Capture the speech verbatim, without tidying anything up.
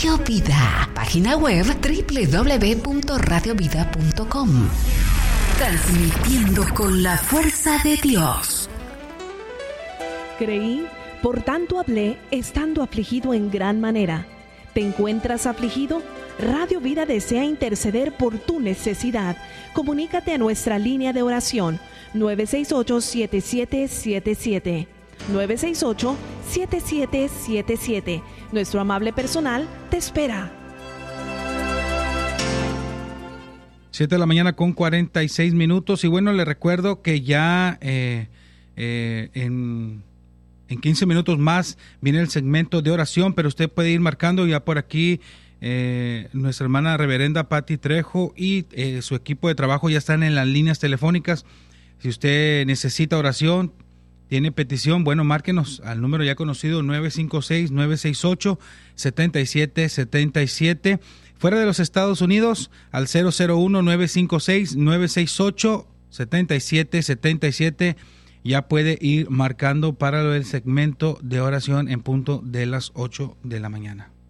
Radio Vida. Página web doble u doble u doble u punto radio vida punto com. Transmitiendo con la fuerza de Dios. Creí, por tanto hablé, estando afligido en gran manera. ¿Te encuentras afligido? Radio Vida desea interceder por tu necesidad. Comunícate a nuestra línea de oración nueve seis ocho, siete siete siete siete. nueve seis ocho, siete siete siete siete. Nuestro amable personal te espera. siete de la mañana con cuarenta y seis minutos. Y bueno, le recuerdo que ya eh, eh, en, en quince minutos más viene el segmento de oración, pero usted puede ir marcando ya por aquí. Eh, nuestra hermana reverenda Patti Trejo y eh, su equipo de trabajo ya están en las líneas telefónicas. Si usted necesita oración, tiene petición, bueno, márquenos al número ya conocido nueve cinco seis, nueve seis ocho, siete siete siete siete. Fuera de los Estados Unidos, al cero cero uno, nueve cinco seis, nueve seis ocho, siete siete siete siete. Ya puede ir marcando para el segmento de oración en punto de las ocho de la mañana.